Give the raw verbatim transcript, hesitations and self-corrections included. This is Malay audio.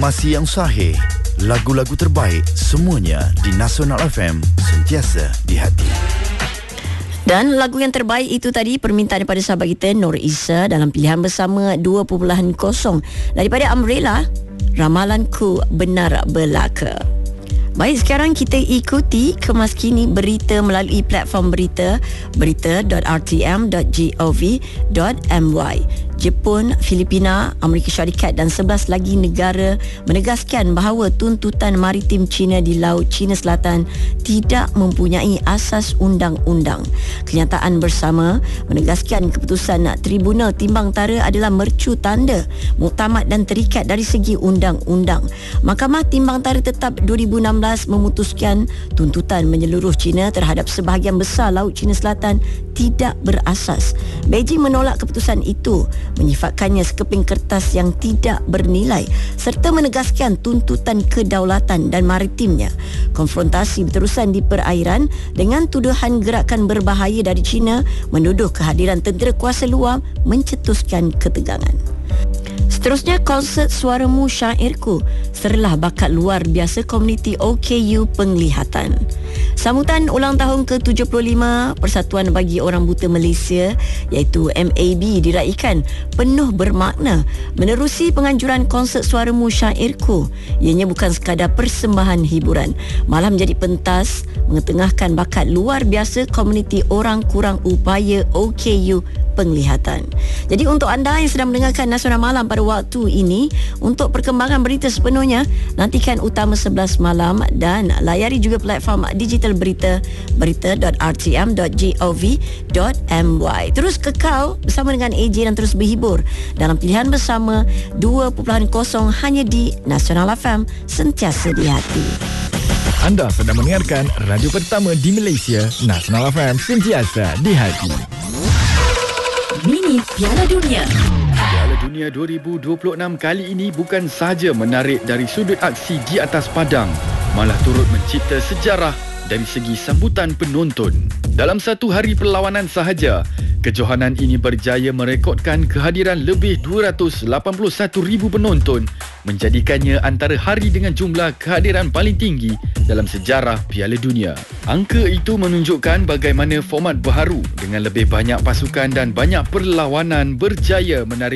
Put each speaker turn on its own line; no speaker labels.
Masih yang sahih, lagu-lagu terbaik semuanya di Nasional F M, sentiasa di hati.
Dan lagu yang terbaik itu tadi permintaan daripada sahabat kita Nur Isa dalam pilihan bersama dua kosong daripada Umbrella, Ramalanku Benar Belaka. Baik, sekarang kita ikuti kemas kini berita melalui platform berita berita dot r t m dot gov dot m y. Jepun, Filipina, Amerika Syarikat dan sebelas lagi negara menegaskan bahawa tuntutan maritim China di Laut China Selatan tidak mempunyai asas undang-undang. Kenyataan bersama menegaskan keputusan Tribunal Timbang Tara adalah mercu tanda, muktamad dan terikat dari segi undang-undang. Mahkamah Timbang Tara Tetap dua ribu enam belas memutuskan tuntutan menyeluruh China terhadap sebahagian besar Laut China Selatan tidak berasas. Beijing menolak keputusan itu, menyifatkannya sekeping kertas yang tidak bernilai serta menegaskan tuntutan kedaulatan dan maritimnya. Konfrontasi berterusan di perairan dengan tuduhan gerakan berbahaya dari China menuduh kehadiran tentera kuasa luar mencetuskan ketegangan. Seterusnya, konsert Suaramu Syairku, serlah bakat luar biasa komuniti O K U Penglihatan. Sambutan ulang tahun ke tujuh puluh lima Persatuan Bagi Orang Buta Malaysia iaitu M A B diraikan penuh bermakna menerusi penganjuran konsert Suaramu Syairku. Ianya bukan sekadar persembahan hiburan, malah menjadi pentas mengetengahkan bakat luar biasa komuniti orang kurang upaya O K U Penglihatan. Jadi untuk anda yang sedang mendengarkan Nasional Malam pada waktu ini, untuk perkembangan berita sepenuhnya, nantikan Utama sebelas malam dan layari juga platform digital berita berita dot r t m dot gov dot m y. Terus kekal bersama dengan A J dan terus berhibur dalam pilihan bersama dua kosong hanya di Nasional F M, sentiasa di hati.
Anda sedang mendengarkan radio pertama di Malaysia, Nasional F M, sentiasa di hati.
Mini Piala Dunia.
Piala Dunia dua ribu dua puluh enam kali ini bukan sahaja menarik dari sudut aksi di atas padang, malah turut mencipta sejarah dari segi sambutan penonton. Dalam satu hari perlawanan sahaja, kejohanan ini berjaya merekodkan kehadiran lebih dua ratus lapan puluh satu ribu penonton, menjadikannya antara hari dengan jumlah kehadiran paling tinggi dalam sejarah Piala Dunia. Angka itu menunjukkan bagaimana format baharu dengan lebih banyak pasukan dan banyak perlawanan berjaya menarik